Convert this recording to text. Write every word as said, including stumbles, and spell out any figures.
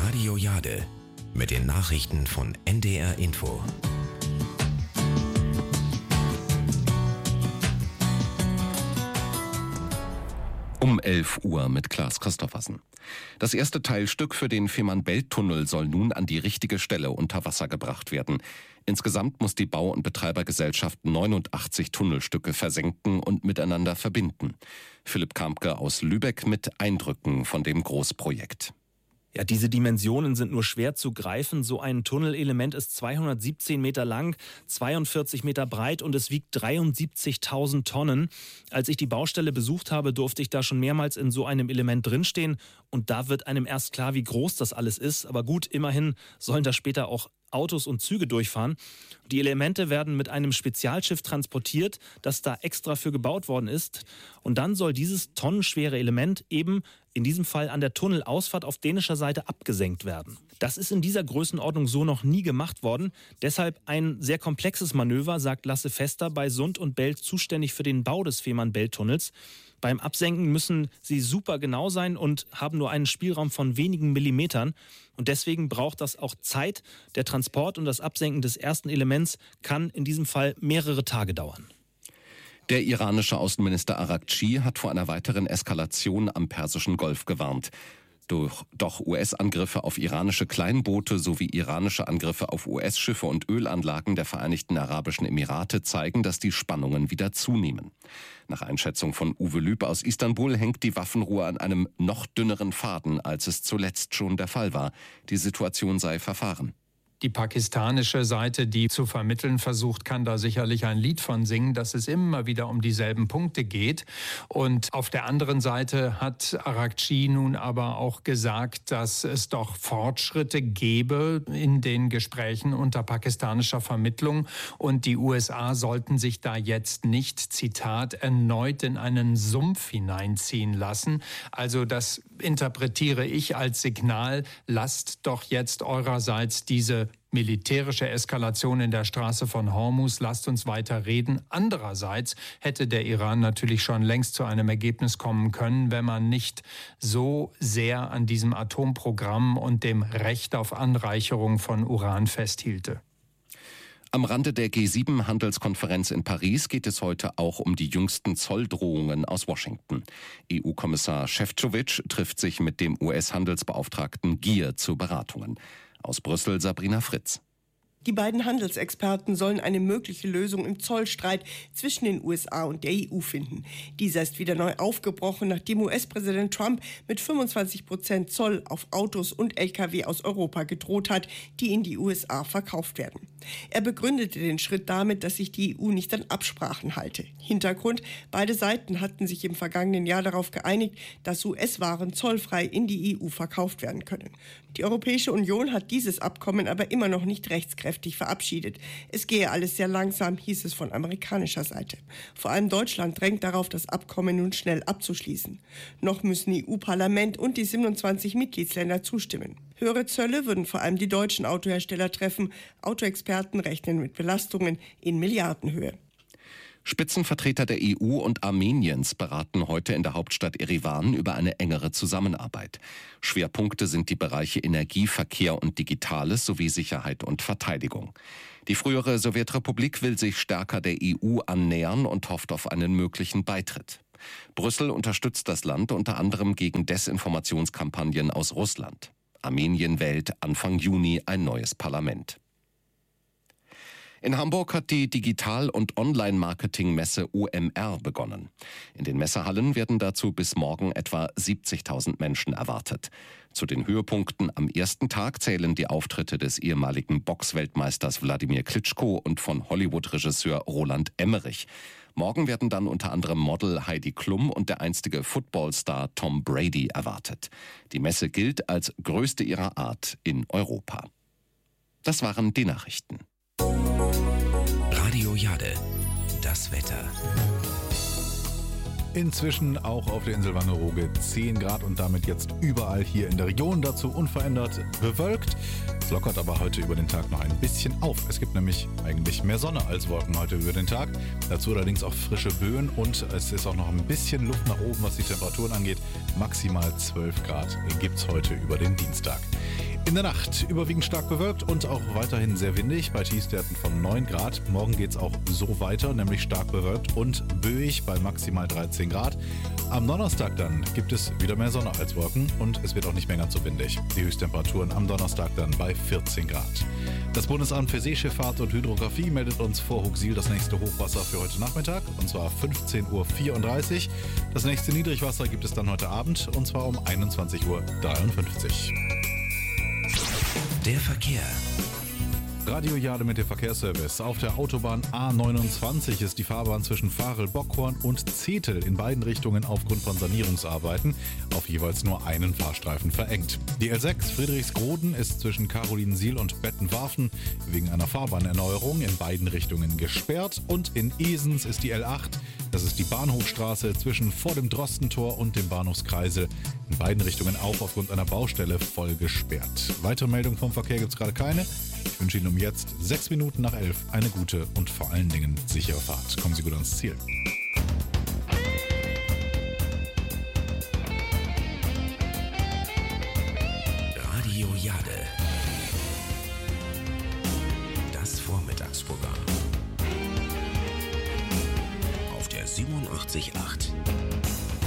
Radio Jade mit den Nachrichten von N D R Info. Um elf Uhr mit Klaas Christoffersen. Das erste Teilstück für den Fehmarn-Belt-Tunnel soll nun an die richtige Stelle unter Wasser gebracht werden. Insgesamt muss die Bau- und Betreibergesellschaft neunundachtzig Tunnelstücke versenken und miteinander verbinden. Philipp Kampke aus Lübeck mit Eindrücken von dem Großprojekt. Ja, diese Dimensionen sind nur schwer zu greifen. So ein Tunnelelement ist zweihundertsiebzehn Meter lang, zweiundvierzig Meter breit und es wiegt dreiundsiebzigtausend Tonnen. Als ich die Baustelle besucht habe, durfte ich da schon mehrmals in so einem Element drinstehen. Und da wird einem erst klar, wie groß das alles ist. Aber gut, immerhin sollen da später auch Autos und Züge durchfahren. Die Elemente werden mit einem Spezialschiff transportiert, das da extra für gebaut worden ist. Und dann soll dieses tonnenschwere Element eben in diesem Fall an der Tunnelausfahrt auf dänischer Seite abgesenkt werden. Das ist in dieser Größenordnung so noch nie gemacht worden. Deshalb ein sehr komplexes Manöver, sagt Lasse Fester, bei Sund und Belt zuständig für den Bau des Fehmarn-Belt-Tunnels. Beim Absenken müssen sie super genau sein und haben nur einen Spielraum von wenigen Millimetern. Und deswegen braucht das auch Zeit. Der Transport und das Absenken des ersten Elements kann in diesem Fall mehrere Tage dauern. Der iranische Außenminister Araghchi hat vor einer weiteren Eskalation am Persischen Golf gewarnt. Doch, doch U S-Angriffe auf iranische Kleinboote sowie iranische Angriffe auf U S-Schiffe und Ölanlagen der Vereinigten Arabischen Emirate zeigen, dass die Spannungen wieder zunehmen. Nach Einschätzung von Uwe Lüb aus Istanbul hängt die Waffenruhe an einem noch dünneren Faden, als es zuletzt schon der Fall war. Die Situation sei verfahren. Die pakistanische Seite, die zu vermitteln versucht, kann da sicherlich ein Lied von singen, dass es immer wieder um dieselben Punkte geht. Und auf der anderen Seite hat Araghchi nun aber auch gesagt, dass es doch Fortschritte gäbe in den Gesprächen unter pakistanischer Vermittlung. Und die U S A sollten sich da jetzt nicht, Zitat, erneut in einen Sumpf hineinziehen lassen. Also das interpretiere ich als Signal, lasst doch jetzt eurerseits diese militärische Eskalation in der Straße von Hormuz, lasst uns weiter reden. Andererseits hätte der Iran natürlich schon längst zu einem Ergebnis kommen können, wenn man nicht so sehr an diesem Atomprogramm und dem Recht auf Anreicherung von Uran festhielte. Am Rande der G sieben Handelskonferenz in Paris geht es heute auch um die jüngsten Zolldrohungen aus Washington. E U-Kommissar Šefčovič trifft sich mit dem U S-Handelsbeauftragten Gier zu Beratungen. Aus Brüssel Sabrina Fritz. Die beiden Handelsexperten sollen eine mögliche Lösung im Zollstreit zwischen den U S A und der E U finden. Dieser ist wieder neu aufgebrochen, nachdem U S-Präsident Trump mit fünfundzwanzig Prozent Zoll auf Autos und L K W aus Europa gedroht hat, die in die U S A verkauft werden. Er begründete den Schritt damit, dass sich die E U nicht an Absprachen halte. Hintergrund: Beide Seiten hatten sich im vergangenen Jahr darauf geeinigt, dass U S-Waren zollfrei in die E U verkauft werden können. Die Europäische Union hat dieses Abkommen aber immer noch nicht rechtskräftig verabschiedet. Es gehe alles sehr langsam, hieß es von amerikanischer Seite. Vor allem Deutschland drängt darauf, das Abkommen nun schnell abzuschließen. Noch müssen E U-Parlament und die siebenundzwanzig Mitgliedsländer zustimmen. Höhere Zölle würden vor allem die deutschen Autohersteller treffen. Autoexperten rechnen mit Belastungen in Milliardenhöhe. Spitzenvertreter der E U und Armeniens beraten heute in der Hauptstadt Erivan über eine engere Zusammenarbeit. Schwerpunkte sind die Bereiche Energie, Verkehr und Digitales sowie Sicherheit und Verteidigung. Die frühere Sowjetrepublik will sich stärker der E U annähern und hofft auf einen möglichen Beitritt. Brüssel unterstützt das Land unter anderem gegen Desinformationskampagnen aus Russland. Armenien wählt Anfang Juni ein neues Parlament. In Hamburg hat die Digital- und Online-Marketing-Messe O M R begonnen. In den Messehallen werden dazu bis morgen etwa siebzigtausend Menschen erwartet. Zu den Höhepunkten am ersten Tag zählen die Auftritte des ehemaligen Boxweltmeisters Wladimir Klitschko und von Hollywood-Regisseur Roland Emmerich. Morgen werden dann unter anderem Model Heidi Klum und der einstige Footballstar Tom Brady erwartet. Die Messe gilt als größte ihrer Art in Europa. Das waren die Nachrichten. Radio Jade, das Wetter. Inzwischen auch auf der Insel Wangerooge zehn Grad und damit jetzt überall hier in der Region. Dazu unverändert bewölkt. Es lockert aber heute über den Tag noch ein bisschen auf. Es gibt nämlich eigentlich mehr Sonne als Wolken heute über den Tag. Dazu allerdings auch frische Böen und es ist auch noch ein bisschen Luft nach oben, was die Temperaturen angeht. Maximal zwölf Grad gibt es heute über den Dienstag. In der Nacht überwiegend stark bewölkt und auch weiterhin sehr windig bei Tiefstwerten von neun Grad. Morgen geht es auch so weiter, nämlich stark bewölkt und böig bei maximal dreizehn Grad. Am Donnerstag dann gibt es wieder mehr Sonne als Wolken und es wird auch nicht mehr ganz so windig. Die Höchsttemperaturen am Donnerstag dann bei vierzehn Grad. Das Bundesamt für Seeschifffahrt und Hydrographie meldet uns vor Huxil das nächste Hochwasser für heute Nachmittag, und zwar fünfzehn Uhr vierunddreißig. Das nächste Niedrigwasser gibt es dann heute Abend, und zwar um einundzwanzig Uhr dreiundfünfzig. Der Verkehr. Radio Jade mit dem Verkehrsservice. Auf der Autobahn A neunundzwanzig ist die Fahrbahn zwischen Varel-Bockhorn und Zetel in beiden Richtungen aufgrund von Sanierungsarbeiten auf jeweils nur einen Fahrstreifen verengt. Die L sechs Friedrichsgroden ist zwischen Carolinensiel und Bettenwarfen wegen einer Fahrbahnerneuerung in beiden Richtungen gesperrt, und in Esens ist die L acht, das ist die Bahnhofstraße zwischen vor dem Drostentor und dem Bahnhofskreisel, in beiden Richtungen auch aufgrund einer Baustelle voll gesperrt. Weitere Meldungen vom Verkehr gibt es gerade keine. Ich wünsche Ihnen um jetzt sechs Minuten nach elf eine gute und vor allen Dingen sichere Fahrt. Kommen Sie gut ans Ziel. Radio Jade. Das Vormittagsprogramm. Auf der siebenundachtzig Komma acht.